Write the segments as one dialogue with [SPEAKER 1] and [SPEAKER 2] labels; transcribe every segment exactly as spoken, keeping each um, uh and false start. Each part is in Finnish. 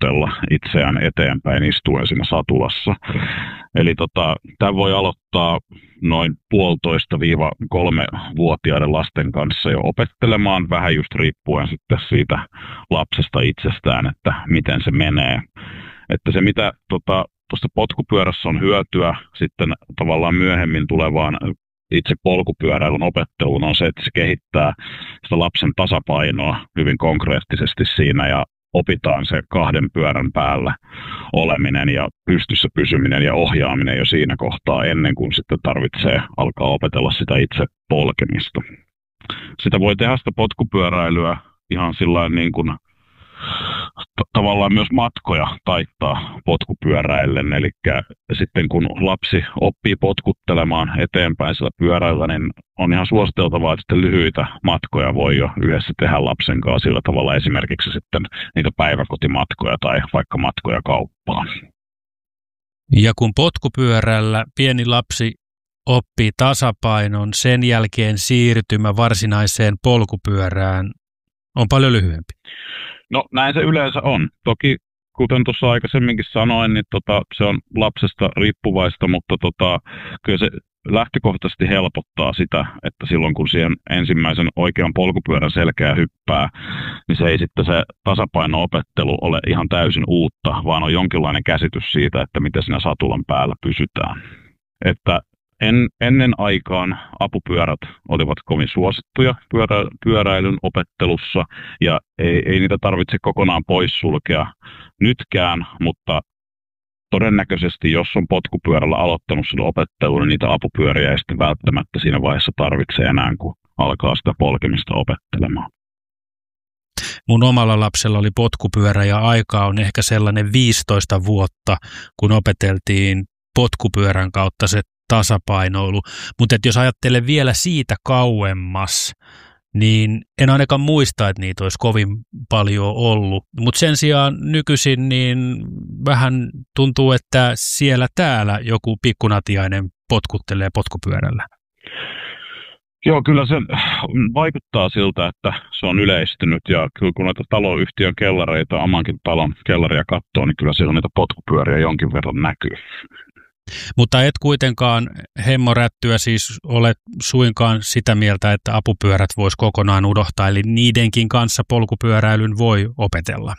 [SPEAKER 1] liikutella itseään eteenpäin istuen siinä satulassa. Eli tota, tämä voi aloittaa noin puolitoista viiva kolme vuotiaiden lasten kanssa jo opettelemaan, vähän just riippuen sitten siitä lapsesta itsestään, että miten se menee. Että se mitä tuosta tota, potkupyörässä on hyötyä sitten tavallaan myöhemmin tulevaan itse polkupyöräilyn opetteluun on se, että se kehittää sitä lapsen tasapainoa hyvin konkreettisesti siinä ja opitaan se kahden pyörän päällä oleminen ja pystyssä pysyminen ja ohjaaminen jo siinä kohtaa ennen kuin sitten tarvitsee alkaa opetella sitä itse polkemista. Sitä voi tehdä sitä potkupyöräilyä ihan sillain niin kuin t- tavallaan myös matkoja taittaa potkupyöräillen. Eli sitten kun lapsi oppii potkuttelemaan eteenpäin sillä pyöräillä, niin on ihan suositeltavaa, että sitten lyhyitä matkoja voi jo yhdessä tehdä lapsen kanssa sillä tavalla esimerkiksi sitten niitä päiväkotimatkoja tai vaikka matkoja kauppaan.
[SPEAKER 2] Ja kun potkupyörällä pieni lapsi oppii tasapainon, sen jälkeen siirtymä varsinaiseen polkupyörään on paljon lyhyempi.
[SPEAKER 1] No näin se yleensä on. Toki kuten tuossa aikaisemminkin sanoin, niin tota, se on lapsesta riippuvaista, mutta tota, kyllä se lähtökohtaisesti helpottaa sitä, että silloin kun siihen ensimmäisen oikean polkupyörän selkeä hyppää, niin se ei sitten se tasapaino-opettelu ole ihan täysin uutta, vaan on jonkinlainen käsitys siitä, että miten siinä satulan päällä pysytään. Että En, ennen aikaan apupyörät olivat kovin suosittuja pyörä, pyöräilyn opettelussa ja ei, ei niitä tarvitse kokonaan poissulkea nytkään, mutta todennäköisesti jos on potkupyörällä aloittanut sen opettelun, niin niitä apupyöriä ei sitten välttämättä siinä vaiheessa tarvitse enää, kun alkaa sitä polkemista opettelemaan.
[SPEAKER 2] Mun omalla lapsella oli potkupyörä ja aika on ehkä sellainen viisitoista vuotta, kun opeteltiin potkupyörän kautta se tasapainoilu, mutta jos ajattelen vielä siitä kauemmas, niin en ainakaan muista, että niitä olisi kovin paljon ollut. Mutta sen sijaan nykyisin niin vähän tuntuu, että siellä täällä joku pikkunatiainen potkuttelee potkupyörällä.
[SPEAKER 1] Joo, kyllä se vaikuttaa siltä, että se on yleistynyt ja kyllä kun näitä taloyhtiön kellareita, omankin talon kellaria katsoo, niin kyllä siellä niitä potkupyöriä jonkin verran näkyy.
[SPEAKER 2] Mutta et kuitenkaan hemmorättyä siis ole suinkaan sitä mieltä, että apupyörät voisi kokonaan unohtaa, eli niidenkin kanssa polkupyöräilyn voi opetella.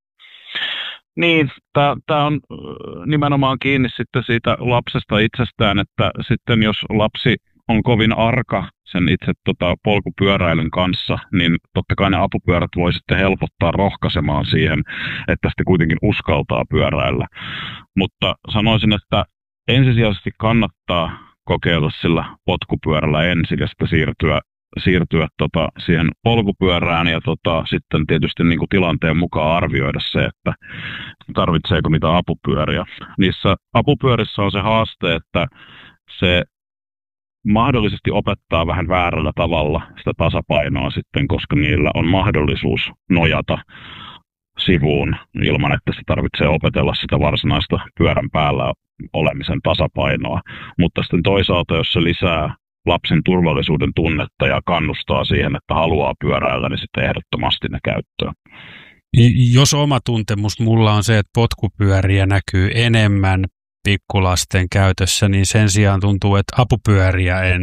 [SPEAKER 1] Niin, tämä on nimenomaan kiinni sitten siitä lapsesta itsestään, että sitten jos lapsi on kovin arka sen itse tota, polkupyöräilyn kanssa, niin totta kai ne apupyörät voi sitten helpottaa rohkaisemaan siihen, että sitten kuitenkin uskaltaa pyöräillä. Mutta sanoisin, että ensisijaisesti kannattaa kokeilla sillä potkupyörällä ensin ja sitten siirtyä, siirtyä tota siihen polkupyörään ja tota, sitten tietysti niin kuin tilanteen mukaan arvioida se, että tarvitseeko niitä apupyöriä. Niissä apupyörissä on se haaste, että se mahdollisesti opettaa vähän väärällä tavalla sitä tasapainoa sitten, koska niillä on mahdollisuus nojata sivuun ilman, että se tarvitsee opetella sitä varsinaista pyörän päällä olemisen tasapainoa. Mutta sitten toisaalta, jos se lisää lapsen turvallisuuden tunnetta ja kannustaa siihen, että haluaa pyöräillä, niin sitten ehdottomasti ne käyttöön.
[SPEAKER 2] Jos oma tuntemus mulla on se, että potkupyöriä näkyy enemmän pikkulasten käytössä, niin sen sijaan tuntuu, että apupyöriä en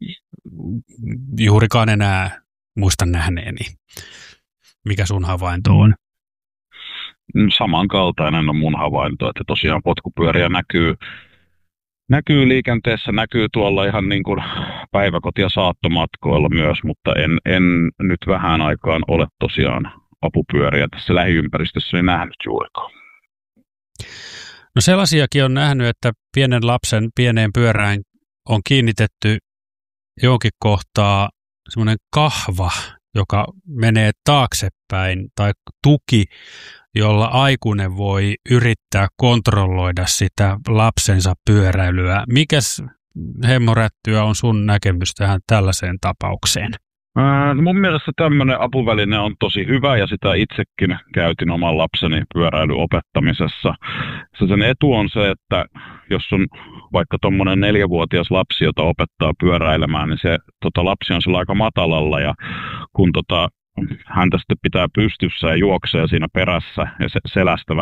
[SPEAKER 2] juurikaan enää muista nähneeni. Mikä sun havainto on?
[SPEAKER 1] Samankaltainen on mun havainto, että tosiaan potkupyöriä näkyy, näkyy liikenteessä, näkyy tuolla ihan niin kuin päiväkoti- ja saattomatkoilla myös, mutta en, en nyt vähän aikaan ole tosiaan apupyöriä tässä lähiympäristössä nähnyt juurikaan.
[SPEAKER 2] No sellaisiakin on nähnyt, että pienen lapsen pieneen pyörään on kiinnitetty johonkin kohtaa semmoinen kahva, joka menee taaksepäin, tai tuki, jolla aikuinen voi yrittää kontrolloida sitä lapsensa pyöräilyä. Mikäs hemmorättyä on sun näkemys tähän tällaiseen tapaukseen?
[SPEAKER 1] Ää, mun mielestä tämmöinen apuväline on tosi hyvä ja sitä itsekin käytin oman lapseni pyöräilyopettamisessa. Sen etu on se, että jos on vaikka tuommoinen neljävuotias lapsi, jota opettaa pyöräilemään, niin se tota, lapsi on sillä aika matalalla ja kun tota, häntä sitten pitää pystyssä ja juoksee siinä perässä ja se, selästä